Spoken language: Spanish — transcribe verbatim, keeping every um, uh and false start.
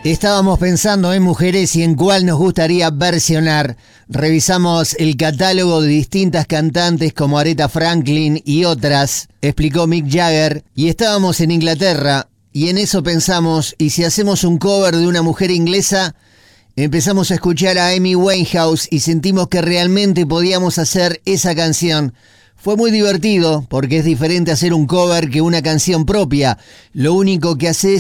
Estábamos pensando en mujeres y en cuál nos gustaría versionar. Revisamos el catálogo de distintas cantantes como Aretha Franklin y otras, explicó Mick Jagger, y estábamos en Inglaterra, y en eso pensamos, ¿y si hacemos un cover de una mujer inglesa? Empezamos a escuchar a Amy Winehouse y sentimos que realmente podíamos hacer esa canción. Fue muy divertido porque es diferente hacer un cover que una canción propia. Lo único que haces